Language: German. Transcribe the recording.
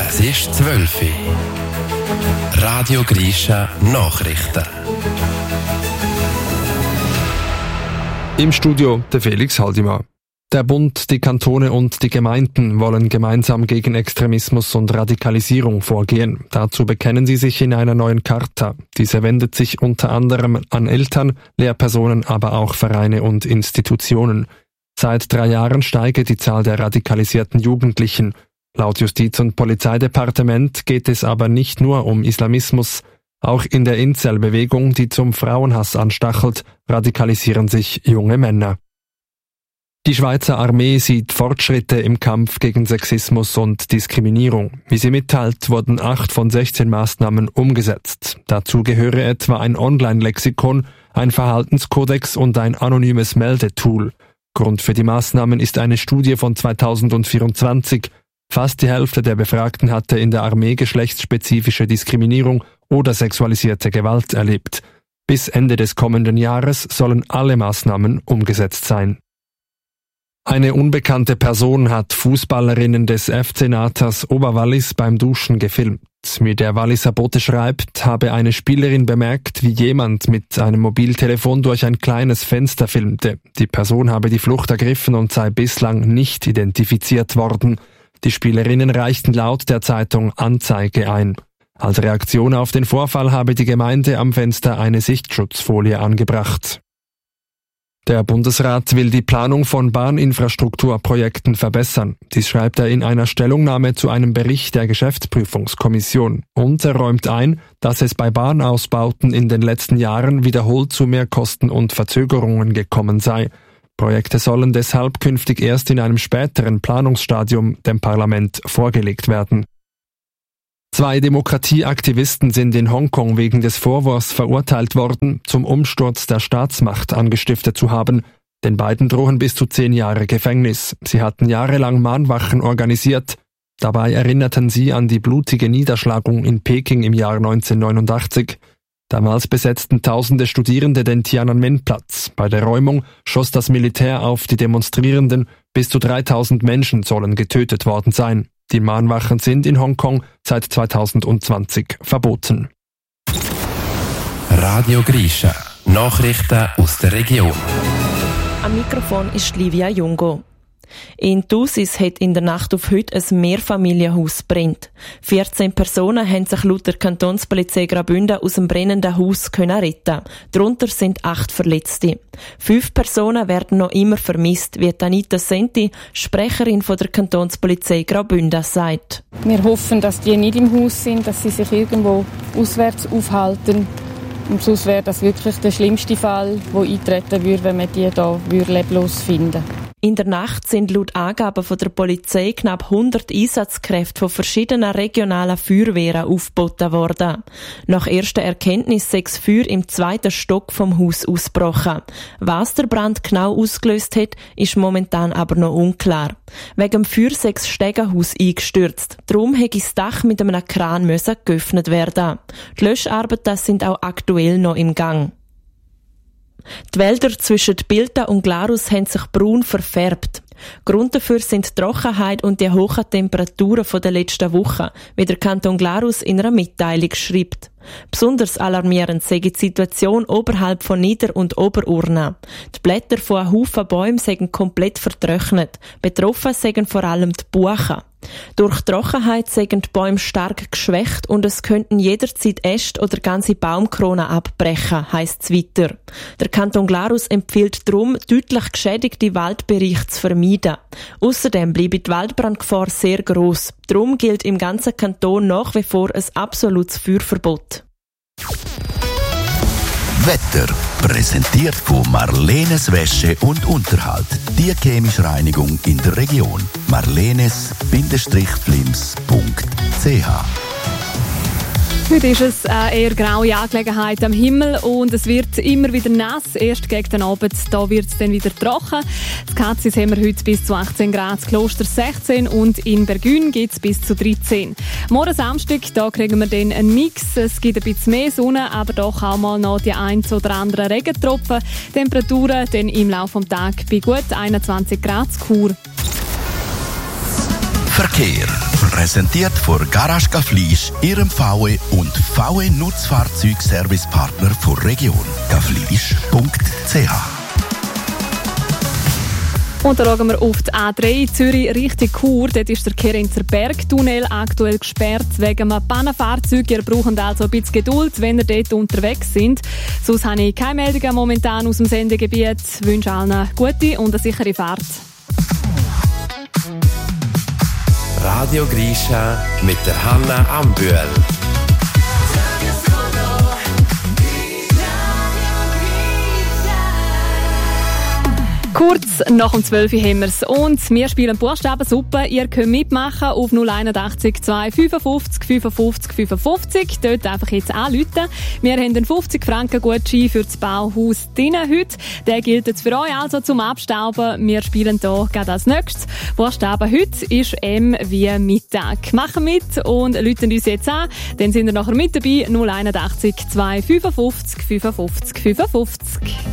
Es ist 12 Uhr. Radio Grisha Nachrichten. Im Studio der Felix Haldimann. Der Bund, die Kantone und die Gemeinden wollen gemeinsam gegen Extremismus und Radikalisierung vorgehen. Dazu bekennen sie sich in einer neuen Charta. Diese wendet sich unter anderem an Eltern, Lehrpersonen, aber auch Vereine und Institutionen. Seit 3 Jahren steige die Zahl der radikalisierten Jugendlichen. Laut Justiz- und Polizeidepartement geht es aber nicht nur um Islamismus. Auch in der Incel-Bewegung, die zum Frauenhass anstachelt, radikalisieren sich junge Männer. Die Schweizer Armee sieht Fortschritte im Kampf gegen Sexismus und Diskriminierung. Wie sie mitteilt, wurden 8 von 16 Maßnahmen umgesetzt. Dazu gehöre etwa ein Online-Lexikon, ein Verhaltenskodex und ein anonymes Meldetool. Grund für die Maßnahmen ist eine Studie von 2024. Fast die Hälfte der Befragten hatte in der Armee geschlechtsspezifische Diskriminierung oder sexualisierte Gewalt erlebt. Bis Ende des kommenden Jahres sollen alle Maßnahmen umgesetzt sein. Eine unbekannte Person hat Fußballerinnen des FC Natas Oberwallis beim Duschen gefilmt. Wie der Walliser Bote schreibt, habe eine Spielerin bemerkt, wie jemand mit einem Mobiltelefon durch ein kleines Fenster filmte. Die Person habe die Flucht ergriffen und sei bislang nicht identifiziert worden. Die Spielerinnen reichten laut der Zeitung Anzeige ein. Als Reaktion auf den Vorfall habe die Gemeinde am Fenster eine Sichtschutzfolie angebracht. Der Bundesrat will die Planung von Bahninfrastrukturprojekten verbessern. Dies schreibt er in einer Stellungnahme zu einem Bericht der Geschäftsprüfungskommission. Und er räumt ein, dass es bei Bahnausbauten in den letzten Jahren wiederholt zu Mehrkosten und Verzögerungen gekommen sei. Projekte sollen deshalb künftig erst in einem späteren Planungsstadium dem Parlament vorgelegt werden. 2 Demokratieaktivisten sind in Hongkong wegen des Vorwurfs verurteilt worden, zum Umsturz der Staatsmacht angestiftet zu haben. Den beiden drohen bis zu 10 Jahre Gefängnis. Sie hatten jahrelang Mahnwachen organisiert. Dabei erinnerten sie an die blutige Niederschlagung in Peking im Jahr 1989. Damals besetzten tausende Studierende den Tiananmen-Platz. Bei der Räumung schoss das Militär auf die Demonstrierenden. Bis zu 3000 Menschen sollen getötet worden sein. Die Mahnwachen sind in Hongkong seit 2020 verboten. Radio Grisha. Nachrichten aus der Region. Am Mikrofon ist Livia Jungo. In Thusis hat in der Nacht auf heute ein Mehrfamilienhaus brennt. 14 Personen haben sich laut der Kantonspolizei Graubünden aus dem brennenden Haus retten. Darunter sind 8 Verletzte. 5 Personen werden noch immer vermisst, wie Anita Senti, Sprecherin von der Kantonspolizei Graubünden, sagt. Wir hoffen, dass die nicht im Haus sind, dass sie sich irgendwo auswärts aufhalten. Und sonst wäre das wirklich der schlimmste Fall, der eintreten würde, wenn man die hier leblos finden würde. In der Nacht sind laut Angaben von der Polizei knapp 100 Einsatzkräfte von verschiedenen regionalen Feuerwehren aufgeboten worden. Nach erster Erkenntnis sei das Feuer im 2. Stock vom Haus ausgebrochen. Was der Brand genau ausgelöst hat, ist momentan aber noch unklar. Wegen dem Feuer sei das Stegenhaus eingestürzt. Darum hätte das Dach mit einem Kran geöffnet werden. Die Löscharbeiten sind auch aktuell noch im Gang. Die Wälder zwischen Bilta und Glarus haben sich braun verfärbt. Grund dafür sind die Trockenheit und die hohen Temperaturen der letzten Wochen, wie der Kanton Glarus in einer Mitteilung schreibt. Besonders alarmierend sei die Situation oberhalb von Nieder- und Oberurna. Die Blätter von einem Haufen Bäumen seien komplett vertrocknet. Betroffen seien vor allem die Buchen. Durch Trockenheit seien die Bäume stark geschwächt und es könnten jederzeit Äste oder ganze Baumkronen abbrechen, heisst es weiter. Der Kanton Glarus empfiehlt darum, deutlich geschädigte Waldbereiche zu vermeiden. Außerdem bleibe die Waldbrandgefahr sehr gross. Darum gilt im ganzen Kanton nach wie vor ein absolutes Feuerverbot. Wetter präsentiert von Marlenes Wäsche und Unterhalt. Die chemische Reinigung in der Region. marlenes-flims.ch. Heute ist es eine eher graue Angelegenheit am Himmel und es wird immer wieder nass. Erst gegen den Abend da wird es dann wieder trocken. In Katzis haben wir heute bis zu 18 Grad, Kloster 16 und in Bergün geht es bis zu 13. Morgen Samstag, da kriegen wir dann einen Mix. Es gibt ein bisschen mehr Sonne, aber doch auch mal noch die ein oder anderen Regentropfen. Temperaturen dann im Laufe des Tages bei gut 21 Grad Chur. Verkehr. Präsentiert von Garage Gaflisch, Ihrem VW und VW Nutzfahrzeugservicepartner der Region. gaflisch.ch. Und dann schauen wir auf die A3 Zürich Richtung Chur. Dort ist der Kerinzer Bergtunnel aktuell gesperrt wegen einem Pannenfahrzeug. Ihr braucht also ein bisschen Geduld, wenn ihr dort unterwegs sind. Sonst habe ich keine Meldungen momentan aus dem Sendegebiet. Ich wünsche allen eine gute und eine sichere Fahrt. Radio Grisha mit der Hanna Ambühl. Kurz nach dem 12 Uhr haben wir es. Und wir spielen Buchstabensuppe. Ihr könnt mitmachen auf 081 255 55 55. Dort einfach jetzt anrufen. Wir haben einen 50 Franken Gutschein für das Bauhaus drin heute. Der gilt jetzt für euch also zum Abstauben. Wir spielen hier gerade als nächstes. Buchstaben heute ist M wie Mittag. Machen mit und rufen uns jetzt an. Dann sind wir nachher mit dabei. 081 255 55 55.